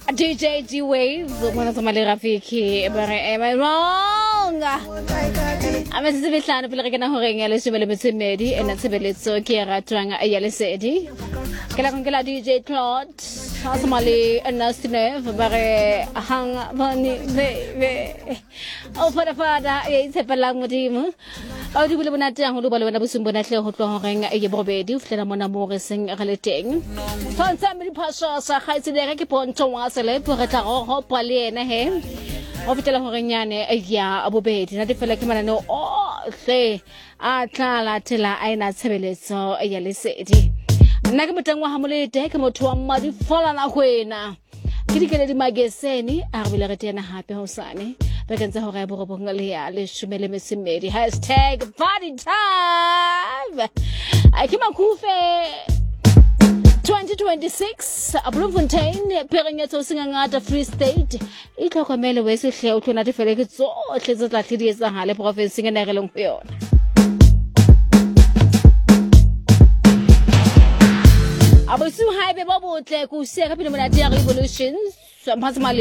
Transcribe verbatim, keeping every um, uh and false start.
D J D-Wave, mwana sa mali Rafiki, bare, am I wrong? Ama sisibihlano pila ka na hore nga le shebele metsemedi ena tshebeletso ke ra twanga ya lesedi. Kala kong kala D J Claude, sa mali Ernestine, bare hang bani ve ve. O fada fada e tshepelang modimo. O di bule bona tang ho lo bala bona busumbo na tle ho tlo hore nga e bobedi o flela mona mo re seng ga le teng. Tshwantsa me diphaso sa gaitsedere ke pontsho wa sele po re tla go go pale ena he. O fitela hore nyane ya abobedi na difela ke manano o hle a tlala tela a ina tshebeletso ya lesedi. Nna ke motangwa ha molete ke motho wa mmadi fola na kwena ke dikele di mageseni a re bile re tena hape hosane ba kentse hore ya borobong le ya le shumele mesemedi hashtag party time a ke makufe twenty twenty-six Bloemfontein Perenyetso singangata Free State itlhokomele we sehle o tlona tefele ke tsohle tse tla tledi etsa hale province ngene re leng go yona abo su haibe bo botle ku se ka pele mona dia revolutions